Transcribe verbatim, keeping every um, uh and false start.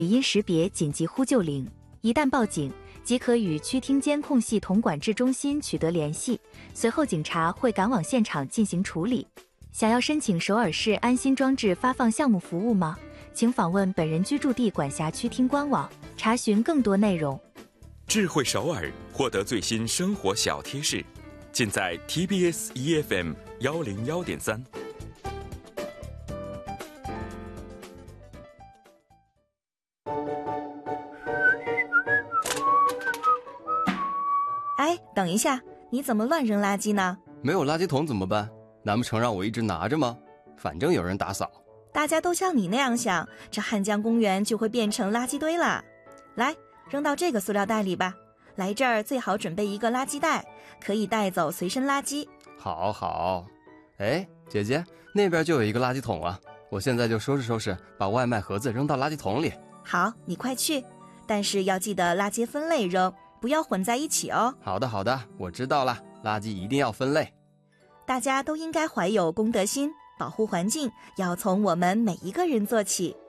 语音识别紧急呼救铃，一旦报警，即可与区厅监控系统管制中心取得联系，随后警察会赶往现场进行处理。想要申请首尔市安心装置发放项目服务吗？请访问本人居住地管辖区厅官网，查询更多内容。 智慧首尔，获得最新生活小贴士，尽在 T B S E F M 幺零幺点三。 哎，等一下，你怎么乱扔垃圾呢？ 没有垃圾桶怎么办？难不成让我一直拿着吗？反正有人打扫。 大家都像你那样想，这汉江公园就会变成垃圾堆了。来，扔到这个塑料袋里吧。来这儿最好准备一个垃圾袋，可以带走随身垃圾。 好好。哎，姐姐，那边就有一个垃圾桶啊，我现在就收拾收拾，把外卖盒子扔到垃圾桶里。 好，你快去，但是要记得垃圾分类扔，不要混在一起哦。 好的好的，我知道了，垃圾一定要分类。 大家都应该怀有公德心，保护环境要从我们每一个人做起。